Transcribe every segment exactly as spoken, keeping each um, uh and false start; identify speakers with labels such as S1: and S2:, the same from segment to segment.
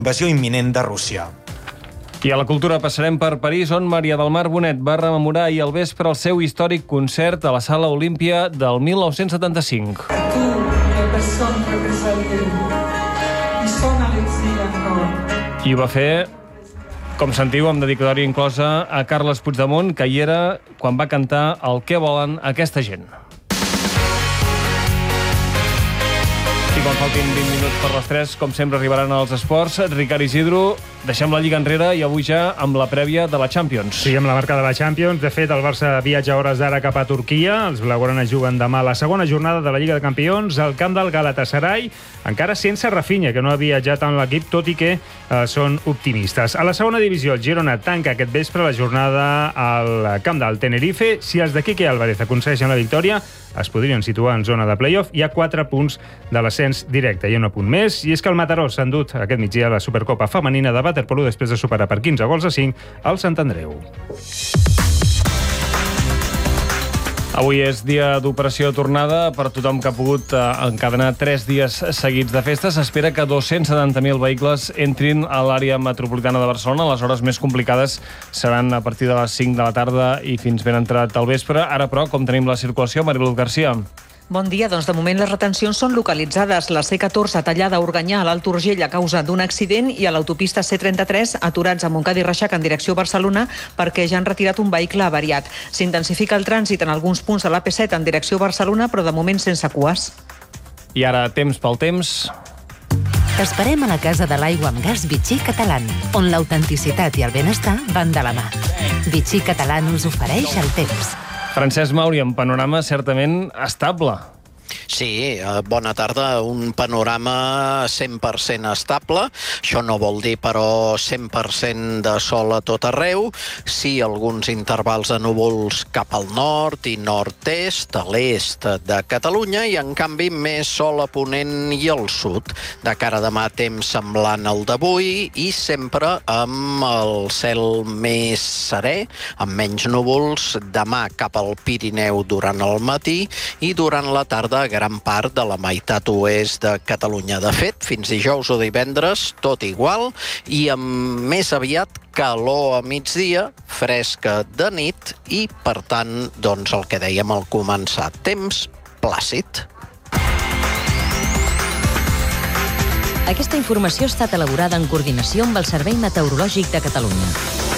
S1: invasió imminent de Rússia.
S2: I a la cultura passarem per París, on Maria del Mar Bonet va rememorar ahir al vespre el seu històric concert a la Sala Olímpia del mil nou-cents setanta-cinc. I ho va fer, com sentiu, amb dedicatòria inclosa a Carles Puigdemont, que hi era quan va cantar el Què volen aquesta gent. I quan faltin vint minuts per les tres, com sempre, arribaran als esports. Ricard Isidro, deixem la Lliga enrere i avui ja amb la prèvia de la Champions.
S3: Sí, amb la marca de la Champions. De fet, el Barça viatja a hores d'ara cap a Turquia. Els blaugrana juguen demà la segona jornada de la Lliga de Campions al camp del Galatasaray, encara sense Rafinha, que no ha viatjat amb l'equip, tot i que eh, són optimistes. A la segona divisió, el Girona tanca aquest vespre la jornada al camp del Tenerife. Si els de Quique Álvarez aconsegueixen la victòria, es podrien situar en zona de play-off. Hi ha quatre punts de l'ascens directe. Hi ha un apunt més, i és que el Mataró s'ha endut aquest migdia la Supercopa femenina de waterpolo després de superar per quinze gols a cinc el Sant Andreu.
S2: Avui és dia d'operació tornada per tothom que ha pogut encadenar tres dies seguits de festa. S'espera que dos-cents setanta mil vehicles entrin a l'àrea metropolitana de Barcelona. Les hores més complicades seran a partir de les cinc de la tarda i fins ben entrat al vespre. Ara, però, com tenim la circulació? Mariluz Garcia.
S4: Bon dia. Doncs de moment les retencions són localitzades. La C catorze tallada a Organyà, a l'Alt Urgell, a causa d'un accident, i a l'autopista C trenta-tres aturats a Montcada i Reixac en direcció Barcelona perquè ja han retirat un vehicle avariat. S'intensifica el trànsit en alguns punts de l'A P set en direcció Barcelona, però de moment sense cues.
S2: I ara, temps pel temps.
S5: T'esperem a la Casa de l'Aigua amb Gas Vichy Catalán, on l'autenticitat i el benestar van de la mà. Vichy Catalán us ofereix el temps.
S2: Francesc Mauri, amb panorama certament estable.
S6: Sí, bona tarda. Un panorama cent per cent estable. Això no vol dir, però, cent per cent de sol a tot arreu. Sí, alguns intervals de núvols cap al nord i nord-est, a l'est de Catalunya, i, en canvi, més sol a ponent i al sud. De cara a demà, temps semblant al d'avui i sempre amb el cel més serè, amb menys núvols. Demà cap al Pirineu durant el matí i durant la tarda gran part de la meitat oest de Catalunya. De fet, fins dijous o divendres, tot igual, i amb més aviat calor a migdia, fresca de nit i, per tant, doncs el que dèiem al començar, temps plàcid.
S5: Aquesta informació ha estat elaborada en coordinació amb el Servei Meteorològic de Catalunya.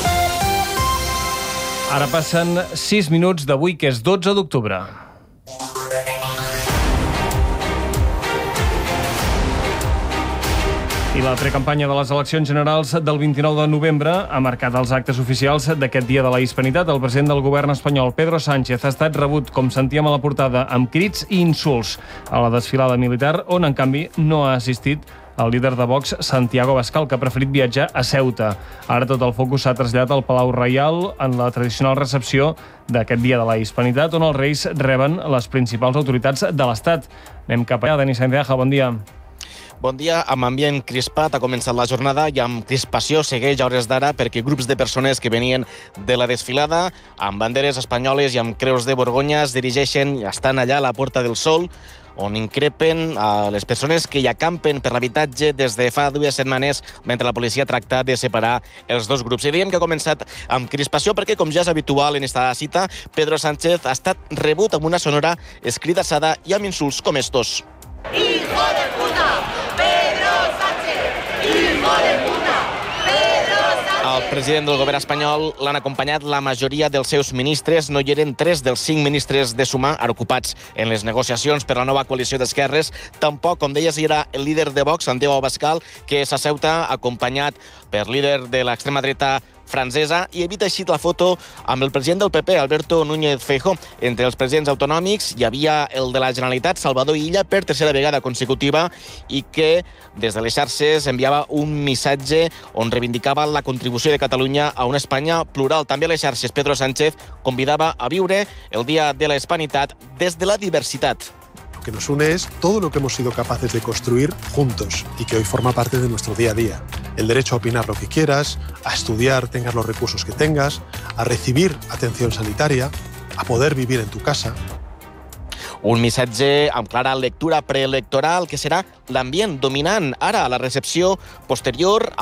S2: Ara passen sis minuts d'avui, que és dotze d'octubre. I la precampanya de les eleccions generals del vint-i-nou de novembre ha marcat els actes oficials d'aquest dia de la Hispanitat. El president del govern espanyol, Pedro Sánchez, ha estat rebut, com sentíem a la portada, amb crits i insults a la desfilada militar, on, en canvi, no ha assistit el líder de Vox, Santiago Abascal, que ha preferit viatjar a Ceuta. Ara tot el focus s'ha traslladat al Palau Reial en la tradicional recepció d'aquest dia de la Hispanitat, on els reis reben les principals autoritats de l'Estat. Anem cap allà. Denis Sainz-Deaja, bon dia.
S7: Bon dia. Amb ambient crispat ha començat la jornada i amb crispació segueix a hores d'ara perquè grups de persones que venien de la desfilada amb banderes espanyoles i amb creus de Borgonya es dirigeixen i estan allà a la Porta del Sol, on increpen a les persones que hi acampen per l'habitatge des de fa dues setmanes mentre la policia tracta de separar els dos grups. I diem que ha començat amb crispació perquè, com ja és habitual en esta cita, Pedro Sánchez ha estat rebut amb una sonora escridassada i amb insults com estos.
S8: ¡Hijo de puta! ¡Pedro Sánchez! ¡Hijo de puta! ¡Pedro Sánchez!
S7: El president del govern espanyol l'han acompanyat la majoria dels seus ministres. No hi eren tres dels cinc ministres de Sumar, ara ocupats en les negociacions per la nova coalició d'esquerres. Tampoc, com deies, hi era el líder de Vox, Santiago Abascal, que és a Ceuta, acompanyat per líder de l'extrema dreta francesa, i evita així la foto amb el president del P P, Alberto Núñez Feijóo. Entre els presidents autonòmics hi havia el de la Generalitat, Salvador Illa, per tercera vegada consecutiva, i que des de les xarxes enviava un missatge on reivindicava la contribució de Catalunya a una Espanya plural. També a les xarxes, Pedro Sánchez convidava a viure el Dia de la Hispanitat des de la diversitat.
S9: Lo que nos une es todo lo que hemos sido capaces de construir juntos y que hoy forma parte de nuestro día a día. El derecho a opinar lo que quieras, a estudiar, tengas los recursos que tengas, a recibir atención sanitaria, a poder vivir en tu casa.
S7: Un missatge amb clara lectura preelectoral que serà l'ambient dominant ara a la recepció posterior